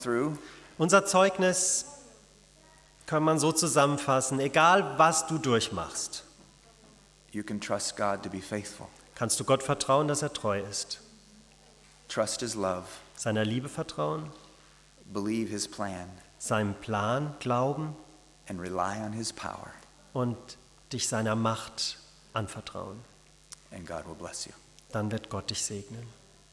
through, Unser Zeugnis kann man so zusammenfassen, egal was du durchmachst, you can trust God to be faithful. kannst du Gott vertrauen, dass er treu ist. Trust His love, Seiner Liebe vertrauen, believe His plan, seinem Plan glauben and rely on His power, und dich seiner Macht anvertrauen. and God will bless you. Dann wird Gott dich segnen.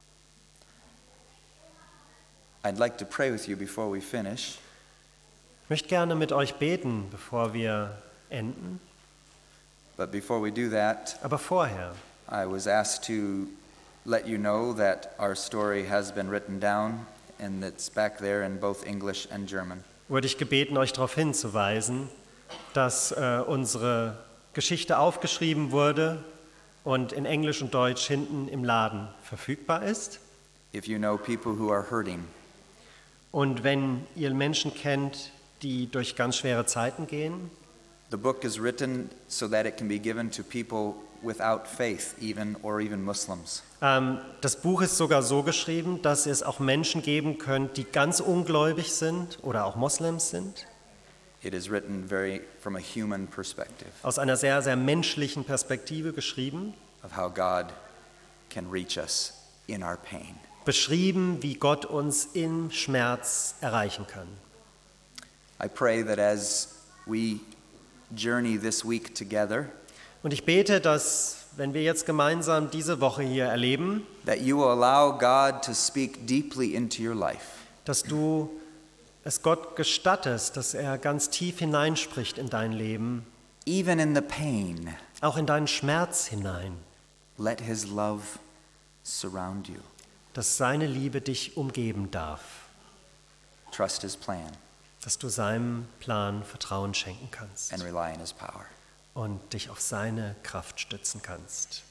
I'd like to pray with you before we finish, Ich möchte gerne mit euch beten, bevor wir enden. but before we do that, Aber vorher, I was asked to let you know that our story has been written down, and it's back there in both English and German. wurde ich gebeten, euch darauf hinzuweisen, dass unsere Geschichte aufgeschrieben wurde und in Englisch und Deutsch hinten im Laden verfügbar ist. If you know people who are hurting, Und wenn ihr Menschen kennt, die durch ganz schwere Zeiten gehen, the book is written so that it can be given to people without faith, even Muslims. das Buch ist sogar so geschrieben, dass ihr es auch Menschen geben könnt, die ganz ungläubig sind oder auch Moslems sind, It is written from a human perspective aus einer sehr, sehr menschlichen Perspektive geschrieben, of how God can reach us in our pain. beschrieben, wie Gott uns im Schmerz erreichen kann. I pray that as we journey this week together, Und ich bete, dass, wenn wir jetzt gemeinsam diese Woche hier erleben, that you will allow God to speak deeply into your life. dass du es Gott gestattest, dass er ganz tief hineinspricht in dein Leben, Even in the pain, auch in deinen Schmerz hinein, let His love surround you. dass seine Liebe dich umgeben darf, Trust His plan dass du seinem Plan Vertrauen schenken kannst and rely on His power. und dich auf seine Kraft stützen kannst.